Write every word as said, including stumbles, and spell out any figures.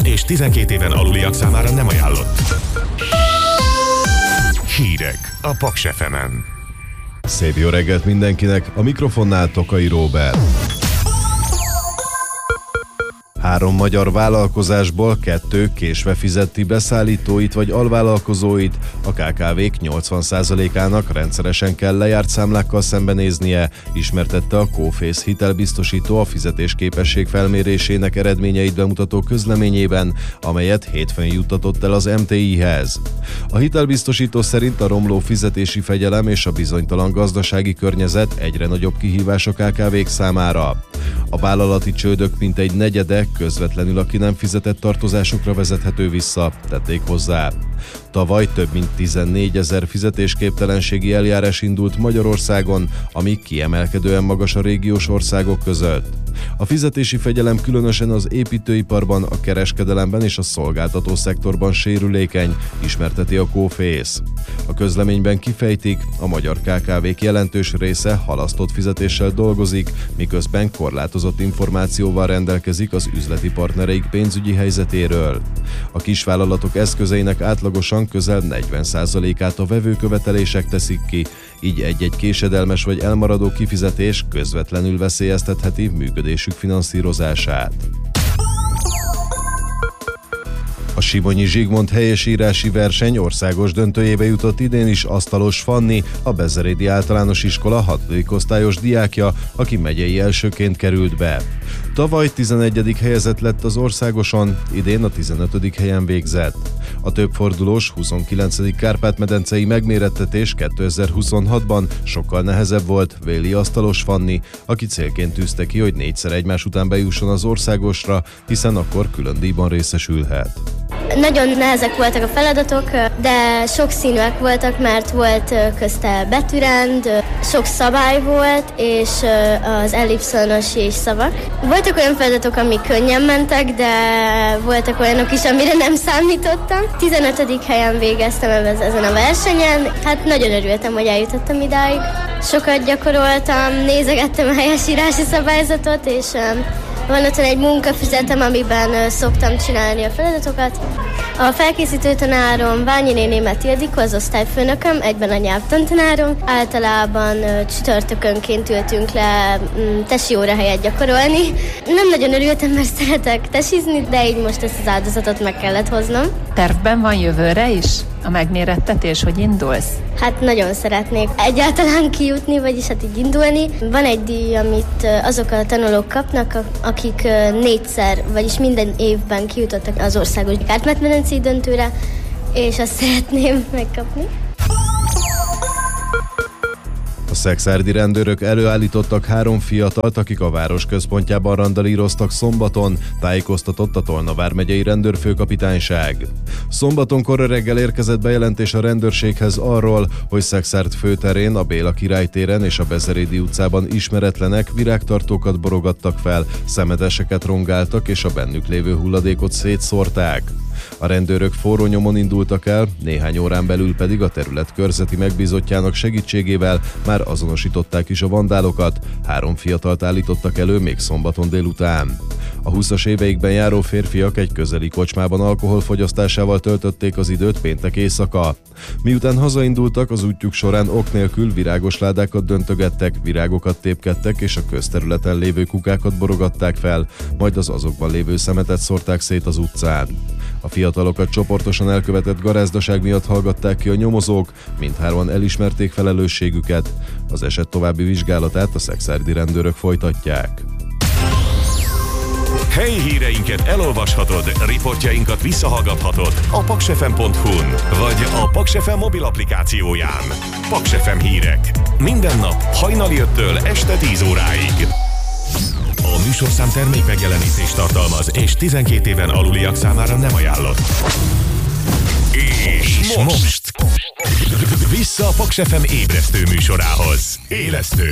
és tizenkét éven aluliak számára nem ajánlott. Hírek a Paks ef emen. Szép jó reggelt mindenkinek, a mikrofonnál Tokai Róbert. Három magyar vállalkozásból kettő késve fizeti beszállítóit vagy alvállalkozóit, a ká ká vék nyolcvan százalékának rendszeresen kell lejárt számlákkal szembenéznie, ismertette a Coface hitelbiztosító a fizetésképesség felmérésének eredményeit bemutató közleményében, amelyet hétfőn juttatott el az em té i-hez. A hitelbiztosító szerint a romló fizetési fegyelem és a bizonytalan gazdasági környezet egyre nagyobb kihívás a ká ká vék számára. A vállalati csődök mintegy negyede közvetlenül a ki nem fizetett tartozásokra vezethető vissza, tették hozzá. Tavaly több mint tizennégyezer fizetésképtelenségi eljárás indult Magyarországon, ami kiemelkedően magas a régiós országok között. A fizetési fegyelem különösen az építőiparban, a kereskedelemben és a szolgáltató szektorban sérülékeny, ismerteti a Coface. A közleményben kifejtik, a magyar ká ká vék jelentős része halasztott fizetéssel dolgozik, miközben korlátozott információval rendelkezik az üzleti partnereik pénzügyi helyzetéről. A kisvállalatok eszközeinek átlagosan közel negyven százalékát a vevőkövetelések teszik ki, így egy-egy késedelmes vagy elmaradó kifizetés közvetlenül veszélyeztetheti működésük finanszírozását. A Simonyi Zsigmond helyesírási verseny országos döntőjébe jutott idén is Asztalos Fanni, a Bezerédi Általános Iskola hatodik osztályos diákja, aki megyei elsőként került be. Tavaly tizenegyedik helyezett lett az országoson, idén a tizenötödik helyen végzett. A többfordulós huszonkilencedik Kárpát-medencei megmérettetés kétezer-huszonhatban sokkal nehezebb volt, véli Asztalos Fanni, aki célként tűzte ki, hogy négyszer egymás után bejusson az országosra, hiszen akkor külön díjban részesülhet. Nagyon nehezek voltak a feladatok, de sokszínűek voltak, mert volt közte betűrend, sok szabály volt, és az ellipszonos és szavak. Voltak olyan feladatok, amik könnyen mentek, de voltak olyanok is, amire nem számítottam. tizenötödik helyen végeztem ezen a versenyen, hát nagyon örültem, hogy eljutottam idáig. Sokat gyakoroltam, nézegettem a helyesírási szabályzatot, és van ott egy munkafüzetem, amiben szoktam csinálni a feladatokat. A felkészítő tanárom Ványi néni Meti Ildikó, az osztályfőnököm, egyben a nyelvtantanárom. Általában csütörtökönként ültünk le tesi óra helyett gyakorolni. Nem nagyon örültem, mert szeretek tesizni, de így most ezt az áldozatot meg kellett hoznom. Tervben van jövőre is a megmérettetés, hogy indulsz? Hát nagyon szeretnék egyáltalán kijutni, vagyis hát így indulni. Van egy díj, amit azok a tanulók kapnak, akik négyszer, vagyis minden évben kijutottak az országos Kárpát-medencei döntőre, és azt szeretném megkapni. A szekszárdi rendőrök előállítottak három fiatalt, akik a város központjában randalíroztak szombaton, tájékoztatott a Tolna vármegyei rendőrfőkapitányság. Szombaton kora reggel érkezett bejelentés a rendőrséghez arról, hogy Szekszárd főterén, a Béla Király téren és a Bezerédi utcában ismeretlenek virágtartókat borogattak fel, szemeteseket rongáltak és a bennük lévő hulladékot szétszórták. A rendőrök forró nyomon indultak el, néhány órán belül pedig a terület körzeti megbízottjának segítségével már azonosították is a vandálokat, három fiatalt állítottak elő még szombaton délután. A húszas éveikben járó férfiak egy közeli kocsmában alkoholfogyasztásával töltötték az időt péntek éjszaka. Miután hazaindultak, az útjuk során ok nélkül virágos ládákat döntögettek, virágokat tépkedtek és a közterületen lévő kukákat borogatták fel, majd az azokban lévő szemetet szórták szét az utcán. A fiatalokat csoportosan elkövetett garázdaság miatt hallgatták ki a nyomozók, mindhárman elismerték felelősségüket. Az eset további vizsgálatát a szekszárdi rendőrök folytatják. Helyi híreinket elolvashatod, riportjainkat visszahallgathatod a paksefem pont hu-n vagy a Paks ef em mobil applikációján. Paks ef em hírek. Minden nap hajnali öttől este tíz óráig. A műsorszám termék megjelenítést tartalmaz, és tizenkét éven aluliak számára nem ajánlott. És, és most, most vissza a Paks ef em ébresztő műsorához. Élesztő.